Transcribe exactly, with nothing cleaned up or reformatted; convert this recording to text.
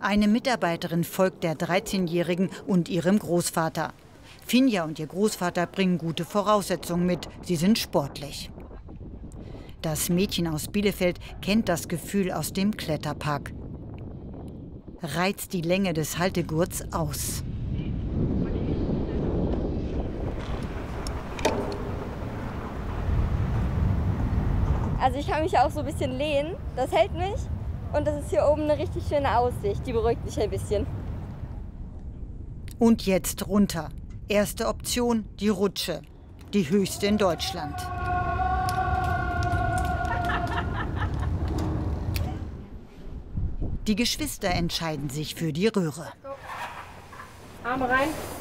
Eine Mitarbeiterin folgt der dreizehnjährigen und ihrem Großvater. Finja und ihr Großvater bringen gute Voraussetzungen mit. Sie sind sportlich. Das Mädchen aus Bielefeld kennt das Gefühl aus dem Kletterpark. Reizt die Länge des Haltegurts aus. Also ich kann mich auch so ein bisschen lehnen, das hält mich. Und das ist hier oben eine richtig schöne Aussicht, die beruhigt mich ein bisschen. Und jetzt runter. Erste Option, die Rutsche, die höchste in Deutschland. Die Geschwister entscheiden sich für die Röhre. Arme rein.